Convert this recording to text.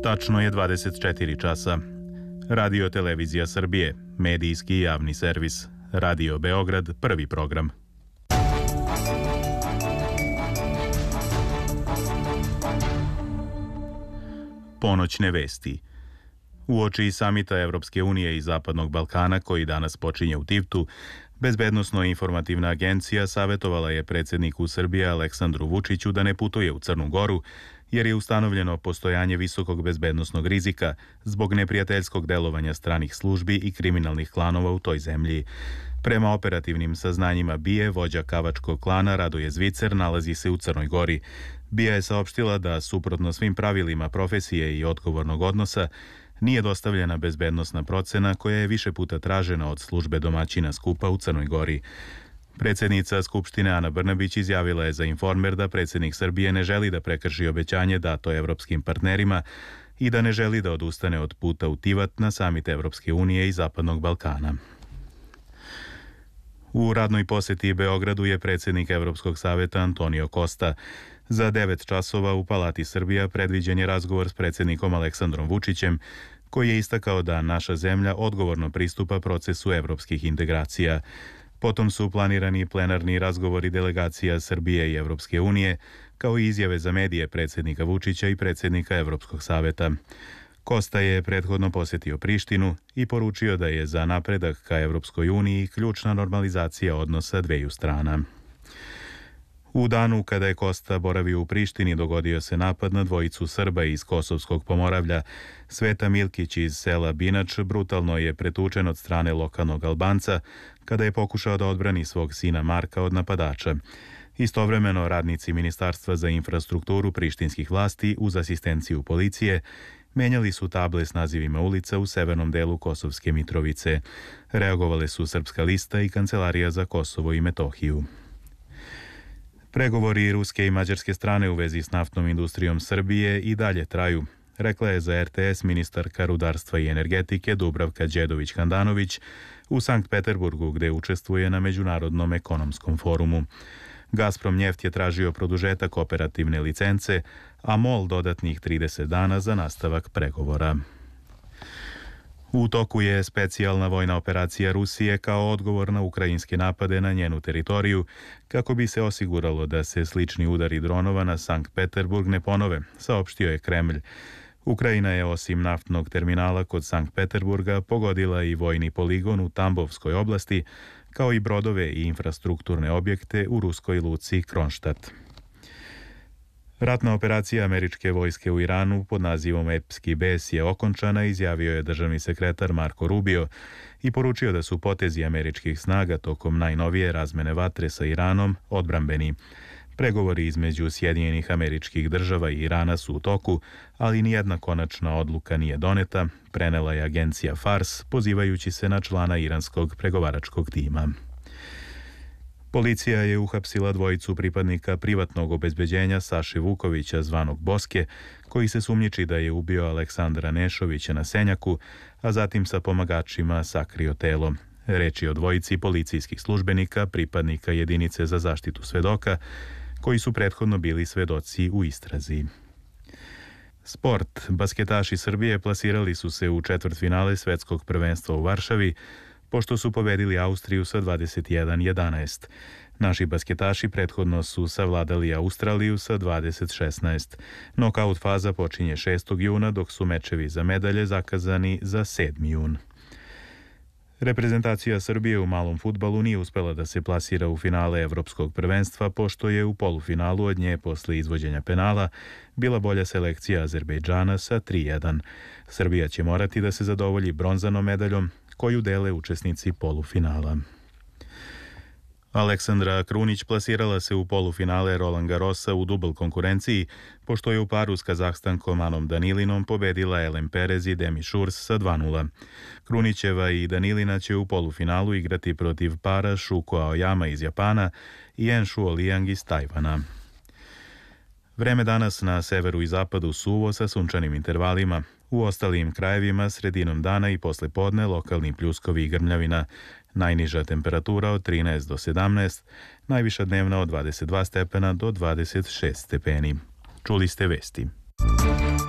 Tačno je 24 časa. Radio Televizija Srbije, medijski javni servis. Radio Beograd, prvi program. Ponoćne vesti. Uoči samita Evropske unije i Zapadnog Balkana, koji danas počinje u Tivtu, Bezbednosno-informativna agencija savjetovala je predsjedniku Srbije Aleksandru Vučiću da ne putuje u Crnu Goru, jer je ustanovljeno postojanje visokog bezbednosnog rizika zbog neprijateljskog delovanja stranih službi i kriminalnih klanova u toj zemlji. Prema operativnim saznanjima BIA, vođa kavačkog klana Radoje Zvicer nalazi se u Crnoj Gori. BIA je saopštila da, suprotno svim pravilima profesije i odgovornog odnosa, nije dostavljena bezbednosna procena koja je više puta tražena od službe domaćina skupa u Crnoj Gori. Predsjednica Skupštine Ana Brnabić izjavila je za Informer da predsjednik Srbije ne želi da prekrši obećanje dato evropskim partnerima i da ne želi da odustane od puta u Tivat na samit Evropske unije i Zapadnog Balkana. U radnoj posjeti Beogradu je predsjednik Evropskog savjeta Antonio Costa. Za 9 časova u Palati Srbija predviđen je razgovor s predsjednikom Aleksandrom Vučićem, koji je istakao da naša zemlja odgovorno pristupa procesu evropskih integracija. Potom su planirani plenarni razgovori delegacija Srbije i Evropske unije, kao i izjave za medije predsjednika Vučića i predsjednika Evropskog savjeta. Costa je prethodno posjetio Prištinu i poručio da je za napredak ka Evropskoj uniji ključna normalizacija odnosa dveju strana. U danu kada je Costa boravio u Prištini dogodio se napad na dvojicu Srba iz Kosovskog Pomoravlja. Sveta Milkić iz sela Binač brutalno je pretučen od strane lokalnog Albanca kada je pokušao da odbrani svog sina Marka od napadača. Istovremeno radnici Ministarstva za infrastrukturu prištinskih vlasti uz asistenciju policije menjali su table s nazivima ulica u severnom delu Kosovske Mitrovice. Reagovale su Srpska lista i Kancelarija za Kosovo i Metohiju. Pregovori ruske i mađarske strane u vezi s naftnom industrijom Srbije i dalje traju, rekla je za RTS ministarka rudarstva i energetike Dubravka Đedović-Handanović u Sankt Peterburgu, gde učestvuje na Međunarodnom ekonomskom forumu. Gazprom Njeft je tražio produžetak operativne licence, a MOL dodatnih 30 dana za nastavak pregovora. U toku je specijalna vojna operacija Rusije kao odgovor na ukrajinske napade na njenu teritoriju, kako bi se osiguralo da se slični udari dronova na Sankt Peterburg ne ponove, saopštio je Kremlj. Ukrajina je osim naftnog terminala kod Sankt Peterburga pogodila i vojni poligon u Tambovskoj oblasti, kao i brodove i infrastrukturne objekte u ruskoj luci Kronštat. Ratna operacija američke vojske u Iranu pod nazivom Epski bes je okončana, izjavio je državni sekretar Marko Rubio i poručio da su potezi američkih snaga tokom najnovije razmene vatre sa Iranom odbrambeni. Pregovori između Sjedinjenih Američkih Država i Irana su u toku, ali nijedna konačna odluka nije doneta, prenela je agencija Fars, pozivajući se na člana iranskog pregovaračkog tima. Policija je uhapsila dvojicu pripadnika privatnog obezbeđenja Saše Vukovića, zvanog Boske, koji se sumnjiči da je ubio Aleksandra Nešovića na Senjaku, a zatim sa pomagačima sakrio telo. Reč je o dvojici policijskih službenika, pripadnika jedinice za zaštitu svedoka, koji su prethodno bili svedoci u istrazi. Sport. Basketaši Srbije plasirali su se u četvrtfinale svetskog prvenstva u Varšavi, pošto su pobedili Austriju sa 21:11. Naši basketaši prethodno su savladali Australiju sa 20:16. Nokaut faza počinje 6. juna, dok su mečevi za medalje zakazani za 7. jun. Reprezentacija Srbije u malom fudbalu nije uspela da se plasira u finale Evropskog prvenstva, pošto je u polufinalu od nje posle izvođenja penala bila bolja selekcija Azerbejdžana sa 3:1. Srbija će morati da se zadovolji bronzanom medaljom, koju dele učesnici polufinala. Aleksandra Krunić plasirala se u polufinale Roland Garrosa u dubl konkurenciji, pošto je u paru s Kazahstankom Anom Danilinom pobedila Ellen Perez i Demi Šurs sa 2:0. Krunićeva i Danilina će u polufinalu igrati protiv para Shuko Aoyama iz Japana i En Shuo Liang iz Tajvana. Vreme danas na severu i zapadu suvo sa sunčanim intervalima. U ostalim krajevima sredinom dana i posle podne lokalni pljuskovi i grmljavina. Najniža temperatura od 13 do 17, najviša dnevna od 22 stepena do 26 stepeni. Čuli ste vesti.